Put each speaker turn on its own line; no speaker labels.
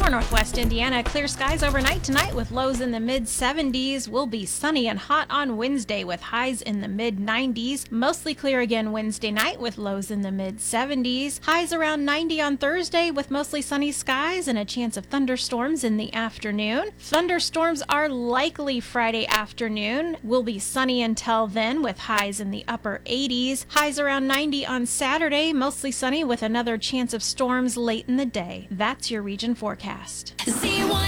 For Northwest Indiana, clear skies overnight tonight with lows in the mid-70s. Will be sunny and hot on Wednesday with highs in the mid-90s. Mostly clear again Wednesday night with lows in the mid-70s. Highs around 90 on Thursday with mostly sunny skies and a chance of thunderstorms in the afternoon. Thunderstorms are likely Friday afternoon. Will be sunny until then with highs in the upper 80s. Highs around 90 on Saturday, mostly sunny with another chance of storms late in the day. That's your region forecast.
Z1